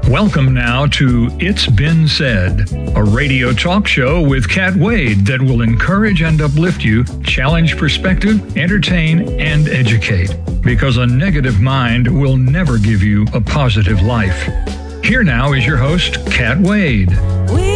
Welcome now to It's Been Said, a radio talk show with Kat Wade that will encourage and uplift you, challenge perspective, entertain, and educate. Because a negative mind will never give you a positive life. Here now is your host, Kat Wade.